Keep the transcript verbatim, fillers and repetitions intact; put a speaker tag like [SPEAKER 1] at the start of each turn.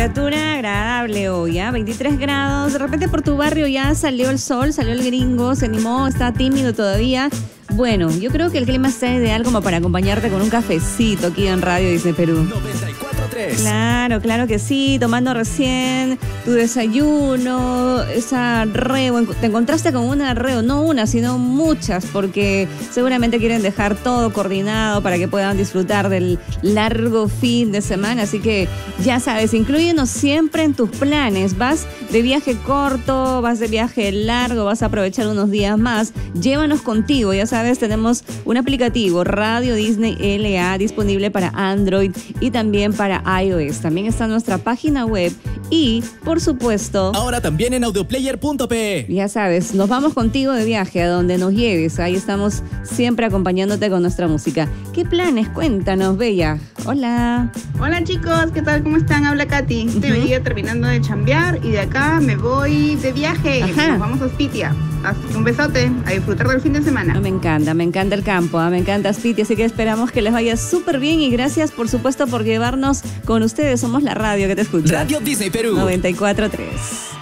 [SPEAKER 1] temperatura agradable hoy, ¿ah? veintitrés grados. De repente por tu barrio ya salió el sol, salió el gringo, se animó, está tímido todavía. Bueno, yo creo que el clima está ideal como para acompañarte con un cafecito aquí en Radio Disney Perú.
[SPEAKER 2] noventa y cuatro punto tres.
[SPEAKER 1] Claro, claro que sí, tomando recién tu desayuno, esa reo. Te encontraste con una reo, no una, sino muchas, porque seguramente quieren dejar todo coordinado para que puedan disfrutar del largo fin de semana. Así que ya sabes, inclúyenos siempre en tus planes. Vas de viaje corto, vas de viaje largo, vas a aprovechar unos días más. Llévanos contigo, ya sabes. Tenemos un aplicativo, Radio Disney L A, disponible para Android y también para iOS. También está nuestra página web y, por supuesto,
[SPEAKER 2] ahora también en audioplayer punto pe.
[SPEAKER 1] Ya sabes, nos vamos contigo de viaje a donde nos lleves. Ahí estamos siempre acompañándote con nuestra música. ¿Qué planes? Cuéntanos, Bella. Hola.
[SPEAKER 3] Hola chicos, ¿qué tal? ¿Cómo están? Habla Katy. Uh-huh. Te venía terminando de chambear y de acá me voy de viaje.
[SPEAKER 1] Ajá.
[SPEAKER 3] Nos vamos a Spitia. Un besote, a disfrutar del fin de semana.
[SPEAKER 1] Me encanta, me encanta el campo, ¿eh? Me encanta Spitia, así que esperamos que les vaya súper bien y gracias por supuesto por llevarnos con ustedes. Somos la radio que te escucha.
[SPEAKER 2] Radio Disney Perú
[SPEAKER 1] noventa y cuatro punto tres.